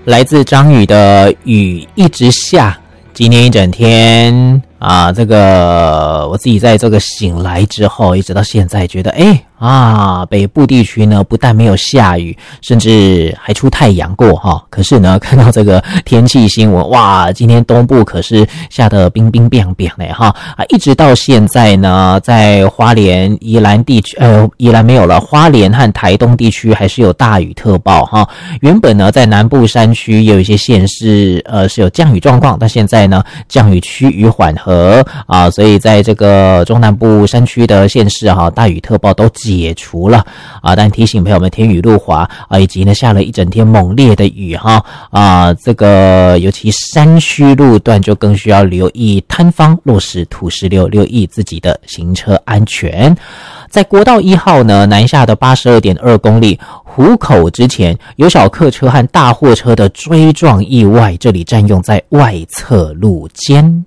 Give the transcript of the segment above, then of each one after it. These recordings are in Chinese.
来自张宇的雨一直下，今天一整天啊，这个我自己在这个醒来之后，一直到现在觉得，北部地区呢不但没有下雨，甚至还出太阳过哈。可是呢，看到这个天气新闻，哇，今天东部可是下得冰冰冰冰嘞哈啊！一直到现在呢，在花莲、宜兰地区，宜兰没有了，花莲和台东地区还是有大雨特报哈。原本呢，在南部山区也有一些县市是有降雨状况，但现在呢，降雨趋于缓和啊，所以在这个中南部山区的县市哈，大雨特报都解除了啊，但提醒朋友们天雨路滑啊，以及呢下了一整天猛烈的雨哈啊，这个尤其山区路段就更需要留意坍方落石土石流，留意自己的行车安全。在国道1号呢南下的 82.2 公里湖口之前，有小客车和大货车的追撞意外，这里占用在外侧路肩。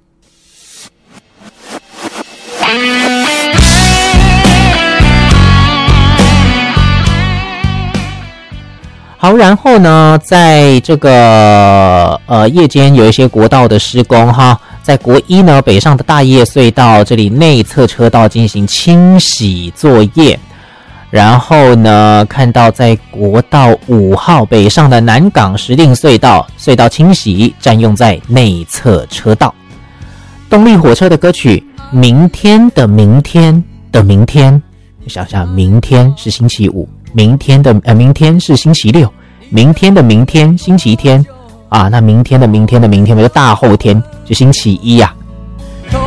好，然后呢，在这个夜间有一些国道的施工哈，在国一呢北上的大叶隧道这里内侧车道进行清洗作业，然后呢看到在国道5号北上的南港石碇隧道清洗占用在内侧车道。动力火车的歌曲明天的明天的明天，想想明天是星期五，明天是星期六，明天的明天星期天啊，那明天的明天的明天就大后天就星期一啊。